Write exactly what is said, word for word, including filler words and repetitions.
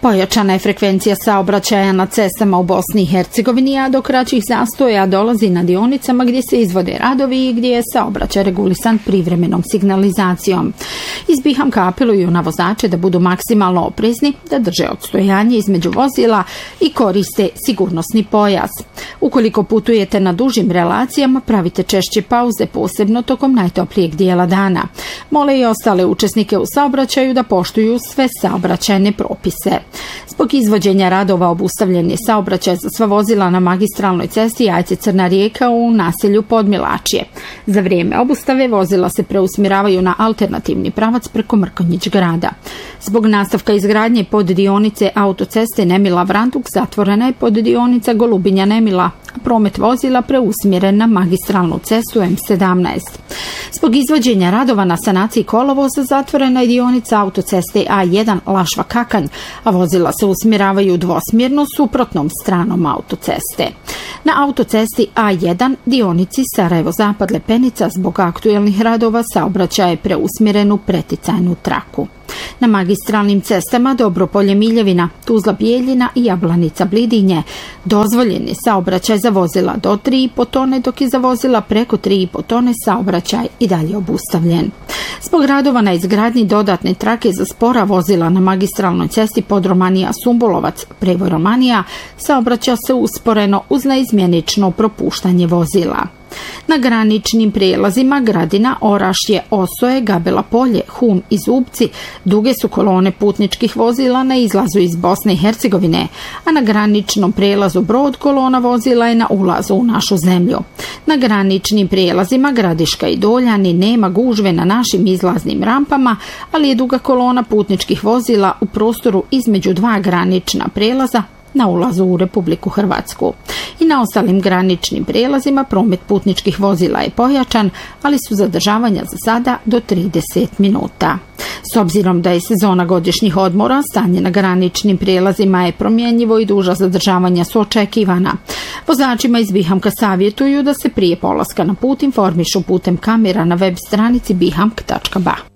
Pojačana je frekvencija saobraćaja na cestama u Bosni i Hercegovini, a do kraćih zastoja dolazi na dionicama gdje se izvode radovi i gdje je saobraćaj regulisan privremenom signalizacijom. Iz Bihamka apeluju na vozače da budu maksimalno oprezni, da drže odstojanje između vozila i koriste sigurnosni pojas. Ukoliko putujete na dužim relacijama, pravite češće pauze, posebno tokom najtoplijeg dijela dana. Mole i ostale učesnike u saobraćaju da poštuju sve saobraćajne propise. Zbog izvođenja radova obustavljen je saobraćaj za sva vozila na magistralnoj cesti Jajce-Crna Rijeka u naselju Podmilačje. Za vrijeme obustave vozila se preusmjeravaju na alternativni pravac preko Mrkonjić grada. Zbog nastavka izgradnje poddionice autoceste Nemila-Vranduk zatvorena je poddionica Golubinja-Nemila, a promet vozila preusmjeren na magistralnu cestu em sedamnaest. Zbog izvođenja radova na sanaciji kolovoza zatvorena je dionica autoceste A jedan Lašva-Kakanj, a vozila se usmjeravaju dvosmjerno suprotnom stranom autoceste. Na autocesti A jedan dionici Sarajevo-Zapad-Lepenica zbog aktuelnih radova saobraćaj je preusmjeren u preticajnu traku. Na magistralnim cestama Dobropolje-Miljevina, Tuzla-Bijeljina i Jablanica-Blidinje dozvoljen je saobraćaj za vozila do tri i po tone, dok je za vozila preko tri i po tone saobraćaj i dalje obustavljen. Zbog radova na izgradnji dodatne trake za spora vozila na magistralnoj cesti Podromanija-Sumbulovac, prevoj Romanija, saobraća se usporeno uz neizmjenično propuštanje vozila. Na graničnim prijelazima Gradina, Orašje, Osoje, Gabela Polje, Hum i Zubci duge su kolone putničkih vozila na izlazu iz Bosne i Hercegovine, a na graničnom prijelazu Brod kolona vozila je na ulazu u našu zemlju. Na graničnim prijelazima Gradiška i Doljani nema gužve na našim izlaznim rampama, ali je duga kolona putničkih vozila u prostoru između dva granična prijelaza na ulazu u Republiku Hrvatsku. I na ostalim graničnim prijelazima promet putničkih vozila je pojačan, ali su zadržavanja za sada do trideset minuta. S obzirom da je sezona godišnjih odmora, stanje na graničnim prijelazima je promjenjivo i duža zadržavanja su očekivana. Vozačima iz Bihamka savjetuju da se prije polaska na put informišu putem kamera na web stranici bihamk tačka ba.